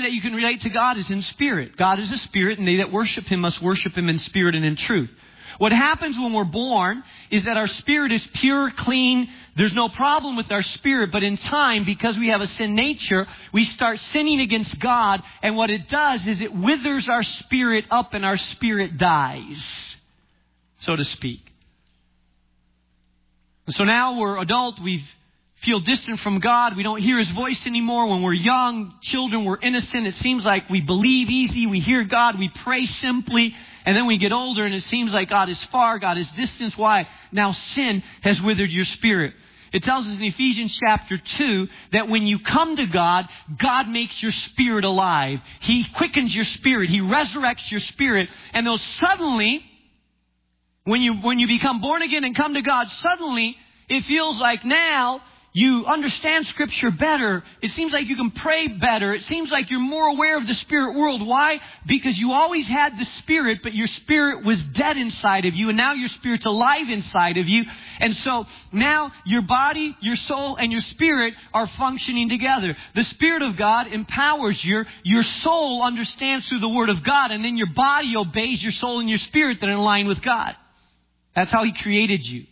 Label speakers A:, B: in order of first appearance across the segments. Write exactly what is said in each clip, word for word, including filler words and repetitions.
A: that you can relate to God is in spirit. God is a spirit, and they that worship Him must worship Him in spirit and in truth. What happens when we're born is that our spirit is pure, clean. There's no problem with our spirit. But in time, because we have a sin nature, we start sinning against God. And what it does is it withers our spirit up and our spirit dies, so to speak. And so now we're adult. We feel distant from God. We don't hear His voice anymore. When we're young, children, we're innocent. It seems like we believe easy. We hear God. We pray simply. And then we get older and it seems like God is far. God is distant. Why? Now sin has withered your spirit. It tells us in Ephesians chapter two that when you come to God, God makes your spirit alive. He quickens your spirit. He resurrects your spirit. And though suddenly, when you, when you become born again and come to God, suddenly it feels like now you understand Scripture better. It seems like you can pray better. It seems like you're more aware of the spirit world. Why? Because you always had the Spirit, but your spirit was dead inside of you, and now your spirit's alive inside of you. And so now your body, your soul, and your spirit are functioning together. The Spirit of God empowers your, your soul understands through the Word of God, and then your body obeys your soul and your spirit that are in line with God. That's how He created you.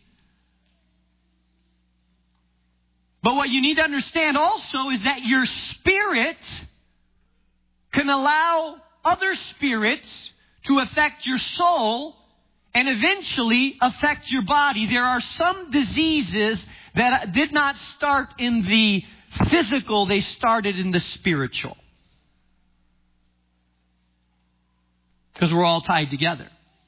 A: But what you need to understand also is that your spirit can allow other spirits to affect your soul and eventually affect your body. There are some diseases that did not start in the physical, they started in the spiritual. Because we're all tied together.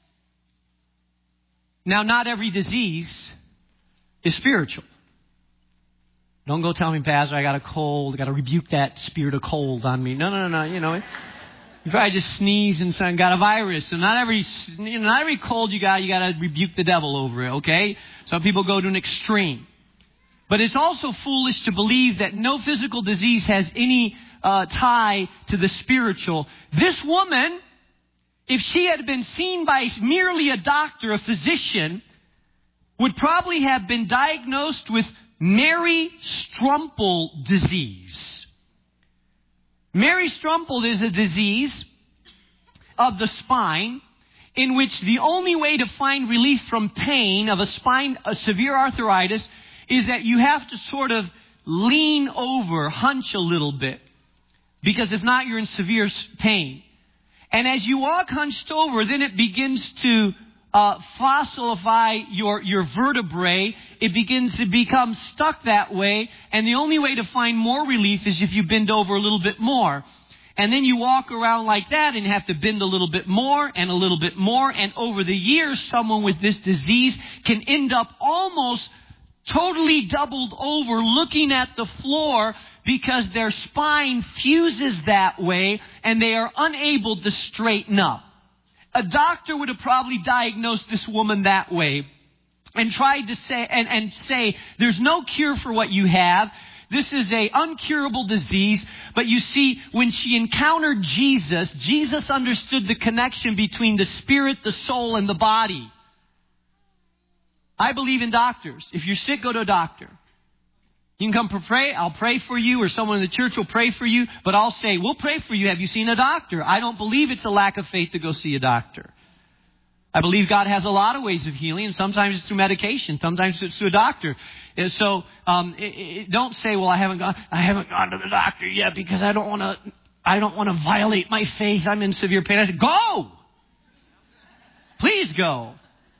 A: Now, not every disease is spiritual. Don't go tell me, Pastor, I got a cold. I got to rebuke that spirit of cold on me. No, no, no, no. You know, you probably just sneeze and son got a virus. And not every, you know, not every cold you got, you got to rebuke the devil over it. Okay? Some people go to an extreme. But it's also foolish to believe that no physical disease has any uh, tie to the spiritual. This woman, if she had been seen by merely a doctor, a physician, would probably have been diagnosed with Mary Strumple disease. Mary Strumple is a disease of the spine in which the only way to find relief from pain of a spine, a severe arthritis, is that you have to sort of lean over, hunch a little bit. Because if not, you're in severe pain. And as you walk hunched over, then it begins to Uh, fossilify your, your vertebrae. It begins to become stuck that way. And the only way to find more relief is if you bend over a little bit more. And then you walk around like that and have to bend a little bit more and a little bit more. And over the years, someone with this disease can end up almost totally doubled over looking at the floor because their spine fuses that way and they are unable to straighten up. A doctor would have probably diagnosed this woman that way and tried to say, and, and say, there's no cure for what you have. This is a uncurable disease. But you see, when she encountered Jesus, Jesus understood the connection between the spirit, the soul, and the body. I believe in doctors. If you're sick, go to a doctor. You can come pray. I'll pray for you, or someone in the church will pray for you. But I'll say, we'll pray for you. Have you seen a doctor? I don't believe it's a lack of faith to go see a doctor. I believe God has a lot of ways of healing. And sometimes it's through medication. Sometimes it's through a doctor. And so um, it, it, don't say, well, I haven't gone. I haven't gone to the doctor yet because I don't want to. I don't want to violate my faith. I'm in severe pain. I said, go. Please go.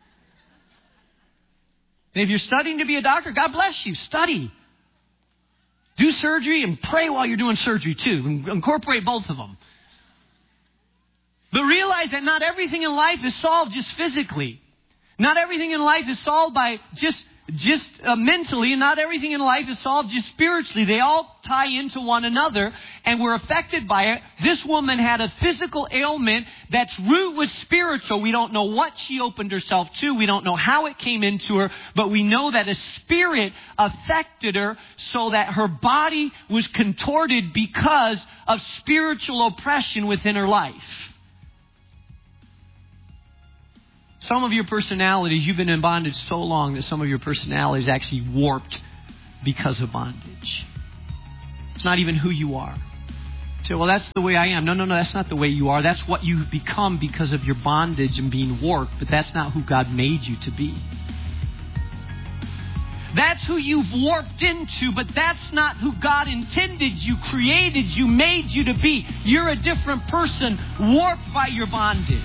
A: And if you're studying to be a doctor, God bless you. Study. Do surgery and pray while you're doing surgery too. Incorporate both of them. But realize that not everything in life is solved just physically. Not everything in life is solved by just just uh, mentally, and not everything in life is solved just spiritually. They all tie into one another, and we're affected by it. This woman had a physical ailment that's root was spiritual. We don't know what she opened herself to. We don't know how it came into her, but we know that a spirit affected her so that her body was contorted because of spiritual oppression within her life. Some of your personalities, you've been in bondage so long that some of your personalities actually warped because of bondage. It's not even who you are. Say, well, that's the way I am. No, no, no, that's not the way you are. That's what you've become because of your bondage and being warped, but that's not who God made you to be. That's who you've warped into, but that's not who God intended you, created you, made you to be. You're a different person, warped by your bondage.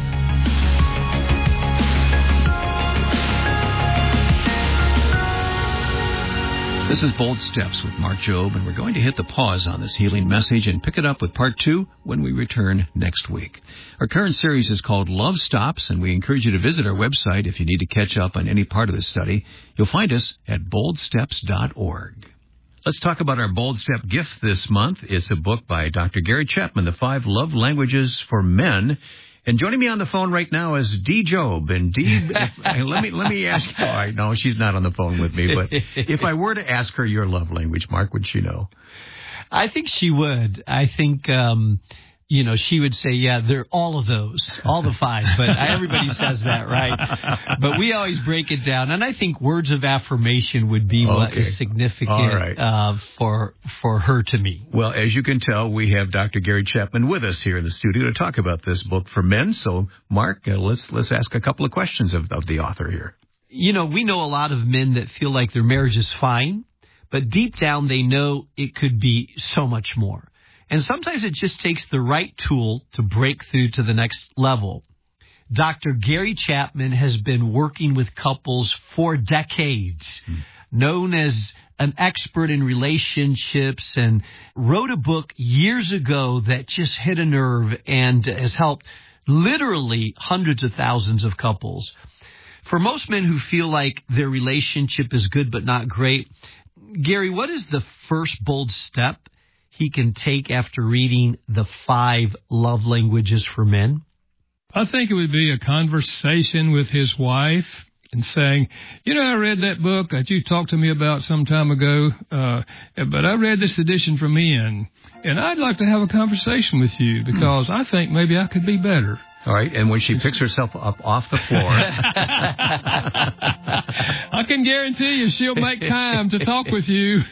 B: This is Bold Steps with Mark Jobe, and we're going to hit the pause on this healing message and pick it up with part two when we return next week. Our current series is called Love Stops, and we encourage you to visit our website if you need to catch up on any part of the study. You'll find us at bold steps dot org. Let's talk about our Bold Step gift this month. It's a book by Doctor Gary Chapman, The Five Love Languages for Men. And joining me on the phone right now is Dee Jobe. And Dee, if, let me let me ask you. All right, no, she's not on the phone with me. But if I were to ask her your love language, Mark, would she know?
A: I think she would. I think, um, you know, she would say, yeah, they're all of those, all the five. But everybody says that, right? But we always break it down. And I think words of affirmation would be okay. What is significant right. uh, for for her to me.
B: Well, as you can tell, we have Doctor Gary Chapman with us here in the studio to talk about this book for men. So, Mark, uh, let's let's ask a couple of questions of, of the author here.
A: You know, we know a lot of men that feel like their marriage is fine, but deep down they know it could be so much more. And sometimes it just takes the right tool to break through to the next level. Doctor Gary Chapman has been working with couples for decades, mm. known as an expert in relationships, and wrote a book years ago that just hit a nerve and has helped literally hundreds of thousands of couples. For most men who feel like their relationship is good but not great, Gary, what is the first bold step he can take after reading The Five Love Languages for Men?
C: I think it would be a conversation with his wife and saying, you know, I read that book that you talked to me about some time ago, uh, but I read this edition for men, and I'd like to have a conversation with you because I think maybe I could be better.
B: All right, and when she picks herself up off the floor...
C: I can guarantee you she'll make time to talk with you.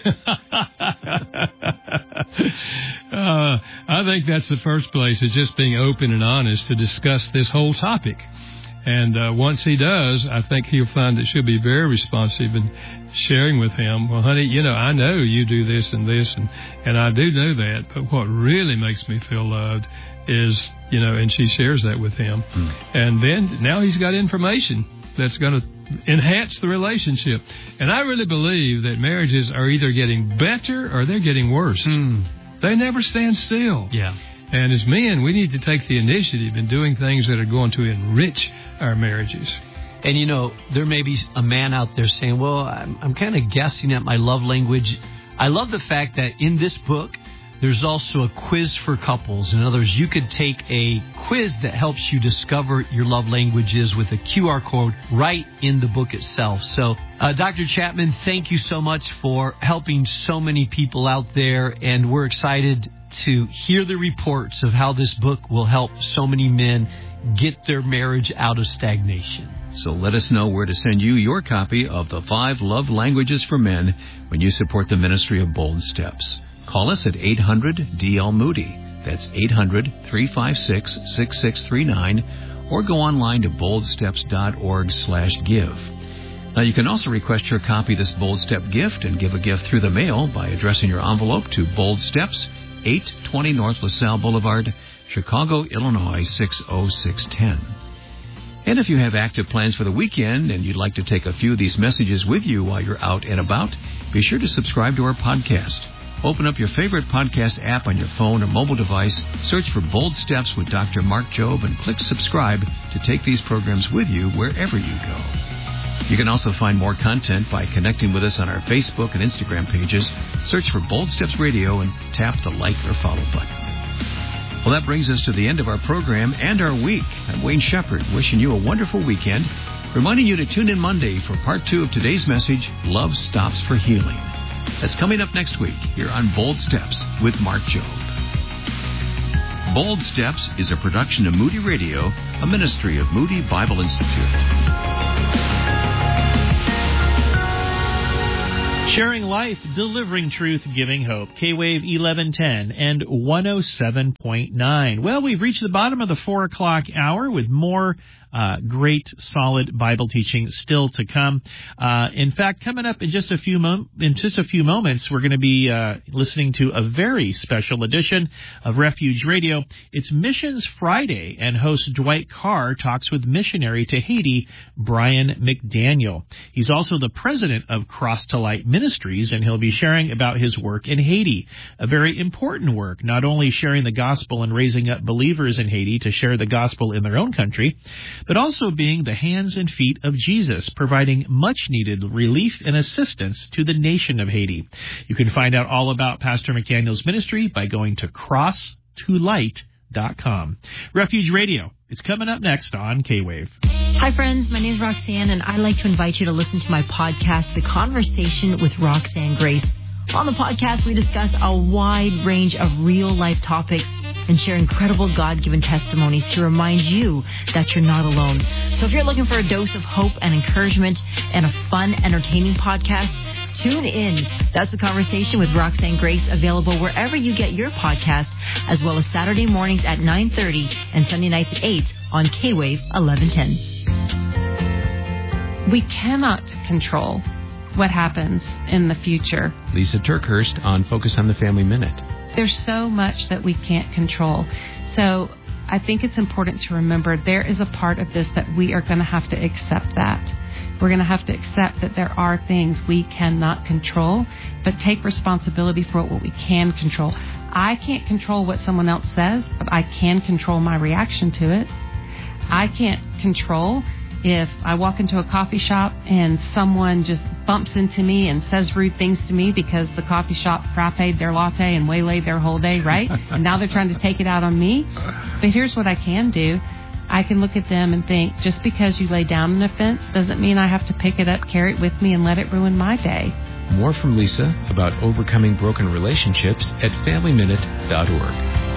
C: uh, I think that's the first place, is just being open and honest to discuss this whole topic. And uh, once he does, I think he'll find that she'll be very responsive and sharing with him, well, honey, you know, I know you do this and this, and, and I do know that, but what really makes me feel loved is, you know, and she shares that with him. Hmm. And then now he's got information that's going to enhance the relationship. And I really believe that marriages are either getting better or they're getting worse. Hmm. They never stand still.
A: Yeah.
C: And as men, we need to take the initiative in doing things that are going to enrich our marriages.
A: And, you know, there may be a man out there saying, well, I'm, I'm kind of guessing at my love language. I love the fact that in this book, there's also a quiz for couples. In other words, you could take a quiz that helps you discover your love languages with a Q R code right in the book itself. So, uh, Doctor Chapman, thank you so much for helping so many people out there. And we're excited to hear the reports of how this book will help so many men get their marriage out of stagnation.
B: So let us know where to send you your copy of The Five Love Languages for Men when you support the ministry of Bold Steps. Call us at eight hundred D L Moody. That's eight hundred, three five six, six six three nine. Or go online to bold steps dot org slash give. Now, you can also request your copy of this Bold Step gift and give a gift through the mail by addressing your envelope to Bold Steps, eight twenty North LaSalle Boulevard, Chicago, Illinois, six oh six one oh. And if you have active plans for the weekend and you'd like to take a few of these messages with you while you're out and about, be sure to subscribe to our podcast. Open up your favorite podcast app on your phone or mobile device, search for Bold Steps with Doctor Mark Jobe, and click subscribe to take these programs with you wherever you go. You can also find more content by connecting with us on our Facebook and Instagram pages. Search for Bold Steps Radio and tap the like or follow button. Well, that brings us to the end of our program and our week. I'm Wayne Shepherd, wishing you a wonderful weekend, reminding you to tune in Monday for part two of today's message, Love Stops for Healing. That's coming up next week here on Bold Steps with Mark Jobe. Bold Steps is a production of Moody Radio, a ministry of Moody Bible Institute.
D: Sharing life, delivering truth, giving hope. K-Wave eleven ten and one oh seven point nine. Well, we've reached the bottom of the four o'clock hour with more uh, great, solid Bible teaching still to come. Uh, in fact, coming up in just a few mom- in just a few moments, we're going to be uh, listening to a very special edition of Refuge Radio. It's Missions Friday, and host Dwight Carr talks with missionary to Haiti, Brian McDaniel. He's also the president of Cross to Light Ministries, and he'll be sharing about his work in Haiti, a very important work, not only sharing the gospel and raising up believers in Haiti to share the gospel in their own country, but also being the hands and feet of Jesus, providing much-needed relief and assistance to the nation of Haiti. You can find out all about Pastor McDaniel's ministry by going to cross to light dot com. Refuge Radio, it's coming up next on K-Wave.
E: Hi, friends. My name is Roxanne, and I'd like to invite you to listen to my podcast, The Conversation with Roxanne Grace. On the podcast, we discuss a wide range of real-life topics and share incredible God-given testimonies to remind you that you're not alone. So if you're looking for a dose of hope and encouragement and a fun, entertaining podcast, tune in. That's The Conversation with Roxanne Grace, available wherever you get your podcast, as well as Saturday mornings at nine thirty and Sunday nights at eight on K-Wave eleven ten.
F: We cannot control what happens in the future.
B: Lisa Turkhurst on Focus on the Family Minute.
F: There's so much that we can't control. So I think it's important to remember there is a part of this that we are going to have to accept that. We're going to have to accept that there are things we cannot control, but take responsibility for what we can control. I can't control what someone else says, but I can control my reaction to it. I can't control if I walk into a coffee shop and someone just bumps into me and says rude things to me because the coffee shop frapped their latte and waylaid their whole day, right? And now they're trying to take it out on me. But here's what I can do. I can look at them and think, just because you lay down an offense doesn't mean I have to pick it up, carry it with me, and let it ruin my day.
B: More from Lisa about overcoming broken relationships at family minute dot org.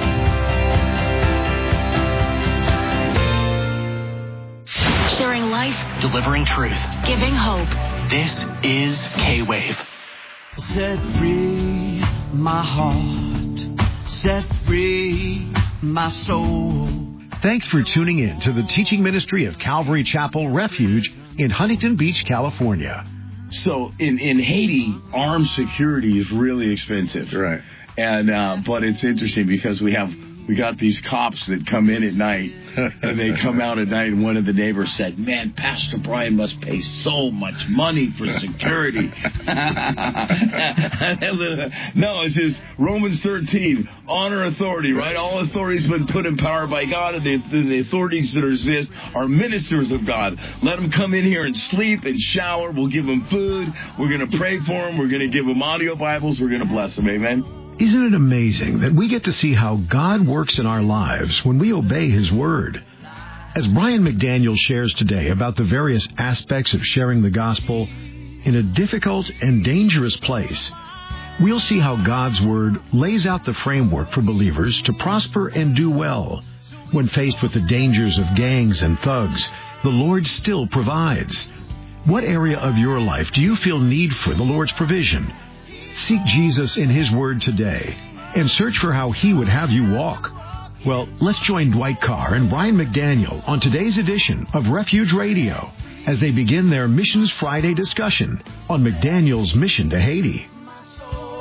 E: Sharing life,
G: delivering truth,
E: giving hope.
G: This is K-Wave.
H: Set free my heart, set free my soul.
I: Thanks for tuning in to the teaching ministry of Calvary Chapel Refuge in Huntington Beach, California.
J: So in, in Haiti, armed security is really expensive.
K: Right.
J: And uh, but it's interesting because we have we got these cops that come in at night and they come out at night, and one of the neighbors said, "Man, Pastor Brian must pay so much money for security." No, it's just Romans thirteen, honor authority, right? All authority's been put in power by God, and the, the authorities that exist are ministers of God. Let them come in here and sleep and shower. We'll give them food. We're going to pray for them. We're going to give them audio Bibles. We're going to bless them. Amen.
I: Isn't it amazing that we get to see how God works in our lives when we obey His Word? As Brian McDaniel shares today about the various aspects of sharing the gospel in a difficult and dangerous place, we'll see how God's Word lays out the framework for believers to prosper and do well. When faced with the dangers of gangs and thugs, the Lord still provides. What area of your life do you feel need for the Lord's provision? Seek Jesus in His Word today and search for how He would have you walk. Well, let's join Dwight Carr and Brian McDaniel on today's edition of Refuge Radio as they begin their Missions Friday discussion on McDaniel's mission to Haiti.